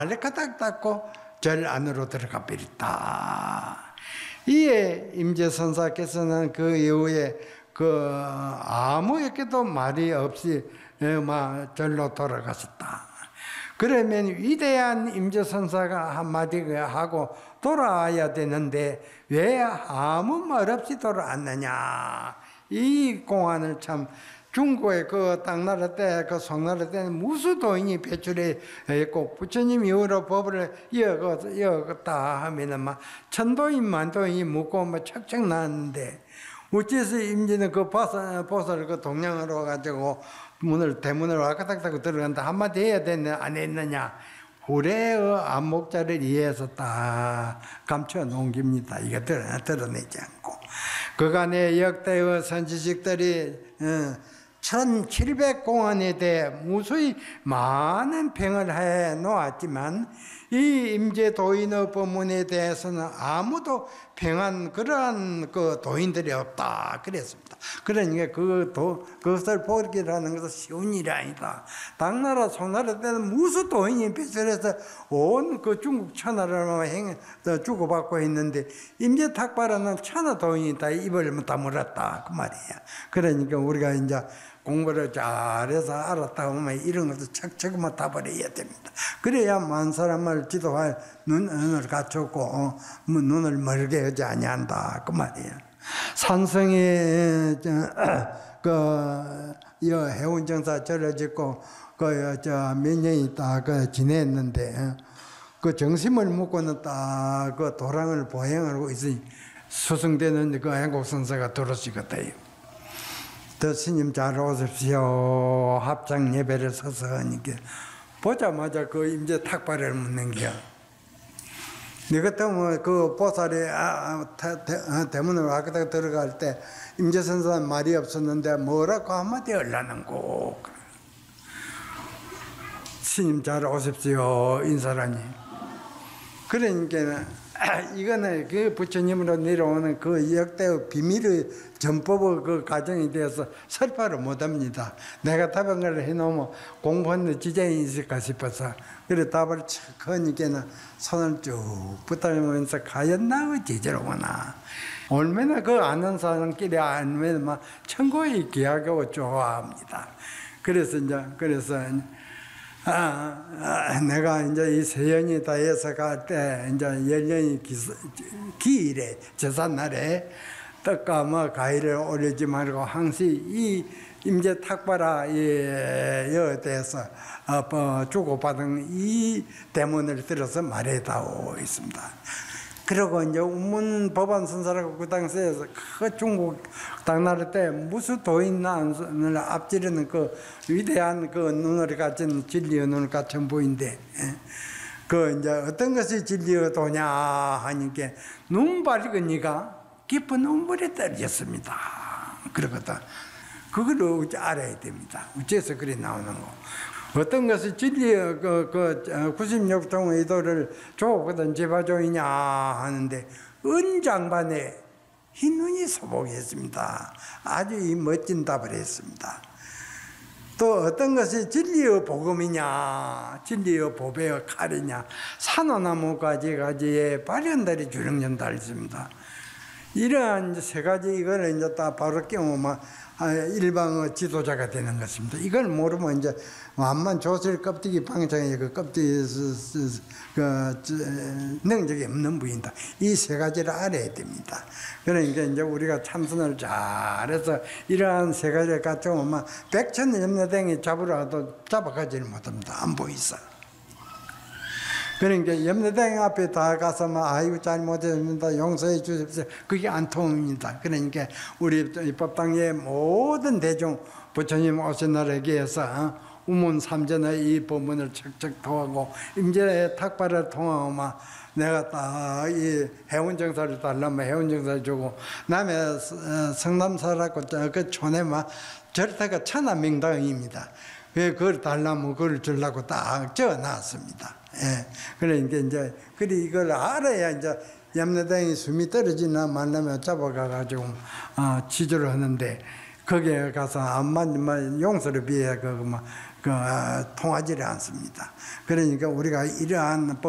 발레카딱 닦고 절 안으로 들어가 버렸다. 이에 임재선사께서는 그 이후에 아무에게도 말이 없이 절로 돌아가셨다. 그러면 위대한 임재선사가 한마디 하고 돌아와야 되는데 왜 아무 말 없이 돌아왔느냐. 이 공안을 참 중국의 그 당나라 때, 그 송나라 때는 무수도인이 배출했고, 부처님 이후로 법을 이어갔다 하면은 막 천도인, 만도인이 묻고 막 척척 나왔는데, 어째서 임진은 그 보살 그 동양으로 와가지고 대문을 와까닥 들어간다 한마디 해야 되냐, 안 했느냐. 후래의 안목자를 이해해서 딱 감춰 놓은 겁니다. 이거 드러내지 않고. 그간의 역대의 선지식들이 1700공안에 대해 무수히 많은 평을 해 놓았지만 이 임재도인의 법문에 대해서는 아무도 평한 그러한 그 도인들이 없다 그랬습니다. 그러니까 그것을 보기라는 것은 쉬운 일이 아니다. 당나라 송나라 때는 무수 도인이 배설해서 온 그 중국 천하를 주고받고 있는데 임재탁발은 천하 도인이 다 입을 다물었다 그 말이야. 그러니까 우리가 이제 공부를 잘해서 알았다 보면 이런 것도 척척만 다 버려야 됩니다. 그래야 만 사람을 지도할 눈을 갖췄고 눈을 멀게 하지 아니한다 그 말이에요. 산성에 해운정사 절을 짓고 몇 년이 딱 지냈는데 그 정심을 묻고는 딱 그 도랑을 보행하고 있으니 수승되는 그 행곡선사가 들어오시거든요. 더 스님 잘 오십시오. 합장 예배를 서서 하니까 보자마자 그 임재 탁발을 묻는 게야. 네 같으면 그 보살이 대문을 와까닥 들어갈 때 임재선사는 말이 없었는데 뭐라고 한마디 하려는고. 스님 잘 오십시오 인사라니. 그러니까 이거는 그 부처님으로 내려오는 그 역대의 비밀의 전법의 그 과정에 대해서 설파를 못합니다. 내가 답한 걸 해놓으면 공부하는 지장이 있을까 싶어서 그래 답을 척 하니까는 손을 쭉 붙들면서 과연 나의 제자로구나. 얼마나 그 아는 사람끼리 알면 막 천국에 기하고 좋아합니다. 그래서 내가 이제 이 세연이 다해서 갈 때 이제 열년이 기일에 제삿날에 떡과 뭐 과일을 올리지 말고 항시 이 임재 탁발아 여에 대해서 주고받은 이 대문을 들어서 말해다오 있습니다. 그리고 이제 운문 법안 선사라고 그 당시에서 그 중국 당나라 때 무수 도인난을 앞지르는 그 위대한 그 눈을 가진 진리의 눈을 갖춘 부인데 그 이제 어떤 것이 진리의 도냐 하니까 눈 밝으니까 깊은 눈물이 떨어졌습니다. 그러거든. 그걸 알아야 됩니다. 어째서 그래 나오는 거. 어떤 것이 진리의 96종 의도를 조거든 제바종이냐 하는데 은장반에 흰 눈이 소복했습니다. 아주 멋진 답을 했습니다. 또 어떤 것이 진리의 복음이냐, 진리의 보배의 칼이냐, 산호나무 가지에 발현달이 주렁연 달습니다. 이러한 세 가지 이걸 이제 다 바로 깨우면 일방의 지도자가 되는 것입니다. 이걸 모르면 이제 완만 조실 껍데기 방장에 그 껍데기 능력이 없는 부인다. 이 세 가지를 알아야 됩니다. 그러니까 이제 우리가 참선을 잘해서 이러한 세 가지를 갖춰오면 백천염려댕이 잡으러 가도 잡아가지를 못합니다. 안 보이서. 그러니까 염려댕 앞에 다 가서 아이고 잘못했습니다 용서해 주십시오 그게 안 통합니다. 그러니까 우리 법당의 모든 대중 부처님 오신 날에게 해서 우문 삼전의 이 법문을 척척 통하고 임재 탁발을 통하고 내가 딱 이 해운정사를 달라면 해운정사를 주고 남의 성남사라고 그 촌에 절대가 천하명당입니다. 그걸 달라면 그걸 주려고 딱 적어놨습니다. 예. 그러니까 이제, 이걸 알아야 이제 염려당이 숨이 떨어지나 만나면 잡아가가지고, 치료를 하는데, 거기에 가서 암만 용서를 비해, 통하지 않습니다. 그러니까 우리가 이러한